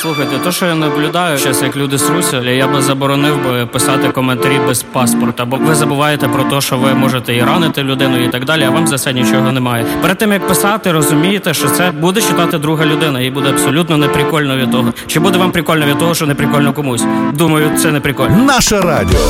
Слухайте, то, що я наблюдаю, зараз як люди сруться, я би заборонив би писати коментарі без паспорта, бо ви забуваєте про те, що ви можете і ранити людину і так далі, а вам за це нічого немає. Перед тим, як писати, розумієте, що це буде читати друга людина, і буде абсолютно неприкольно від того. Чи буде вам прикольно від того, що неприкольно комусь? Думаю, це не прикольно. Наше радіо.